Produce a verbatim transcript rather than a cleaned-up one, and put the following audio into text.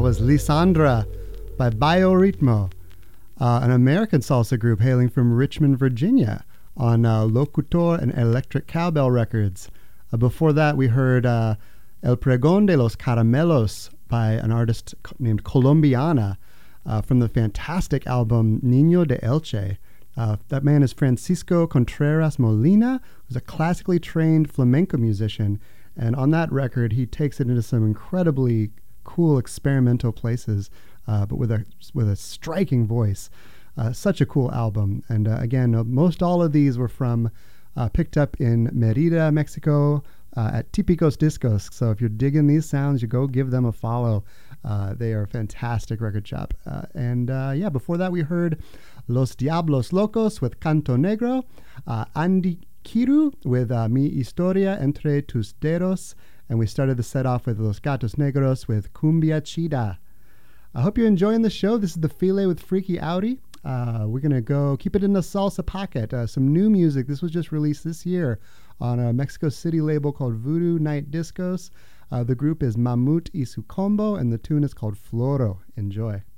was Lisandra by Bioritmo, uh, an American salsa group hailing from Richmond, Virginia, on uh, Locutor and Electric Cowbell Records. Uh, before that, we heard uh, El Pregón de los Caramelos by an artist named Colombiana uh, from the fantastic album Niño de Elche. Uh, that man is Francisco Contreras Molina, who's a classically trained flamenco musician. And on that record, he takes it into some incredibly cool experimental places, uh, but with a with a striking voice. Uh, such a cool album. And uh, again, uh, most all of these were from uh, picked up in Merida, Mexico, uh, at Típicos Discos. So if you're digging these sounds, you go give them a follow. Uh, they are a fantastic record shop. Uh, and uh, yeah, before that, we heard Los Diablos Locos with Canto Negro, uh, Andy Kiru with uh, Mi Historia Entre Tus Dedos, and we started the set off with Los Gatos Negros with Cumbia Chida. I hope you're enjoying the show. This is the File with Freaky Audi. Uh, we're going to go keep it in the salsa pocket. Uh, some new music. This was just released this year on a Mexico City label called Voodoo Night Discos. Uh, the group is Mamut y su Combo, and the tune is called Floro. Enjoy.